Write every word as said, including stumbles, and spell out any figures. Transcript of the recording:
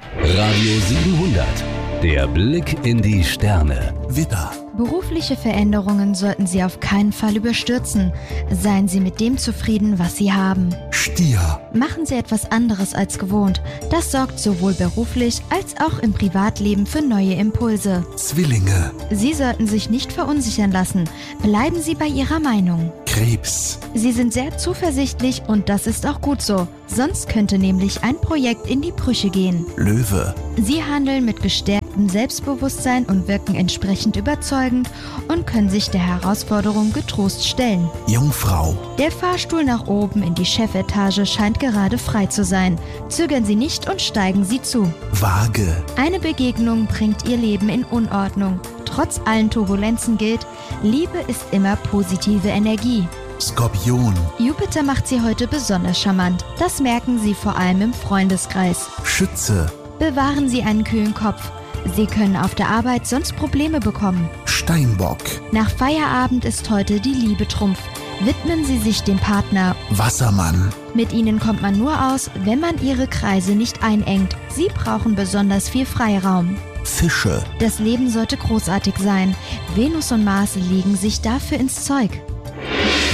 Radio siebenhundert. Der Blick in die Sterne. Widder. Berufliche Veränderungen sollten Sie auf keinen Fall überstürzen. Seien Sie mit dem zufrieden, was Sie haben. Stier. Machen Sie etwas anderes als gewohnt. Das sorgt sowohl beruflich als auch im Privatleben für neue Impulse. Zwillinge. Sie sollten sich nicht verunsichern lassen. Bleiben Sie bei Ihrer Meinung. Krebs. Sie sind sehr zuversichtlich und das ist auch gut so. Sonst könnte nämlich ein Projekt in die Brüche gehen. Löwe. Sie handeln mit gestärktem Selbstbewusstsein und wirken entsprechend überzeugend und können sich der Herausforderung getrost stellen. Jungfrau. Der Fahrstuhl nach oben in die Chefetage scheint gerade frei zu sein. Zögern Sie nicht und steigen Sie zu. Waage. Eine Begegnung bringt Ihr Leben in Unordnung. Trotz allen Turbulenzen gilt, Liebe ist immer positive Energie. Skorpion. Jupiter macht Sie heute besonders charmant. Das merken Sie vor allem im Freundeskreis. Schütze. Bewahren Sie einen kühlen Kopf. Sie können auf der Arbeit sonst Probleme bekommen. Steinbock. Nach Feierabend ist heute die Liebe Trumpf. Widmen Sie sich dem Partner. Wassermann. Mit ihnen kommt man nur aus, wenn man ihre Kreise nicht einengt. Sie brauchen besonders viel Freiraum. Fische. Das Leben sollte großartig sein. Venus und Mars legen sich dafür ins Zeug.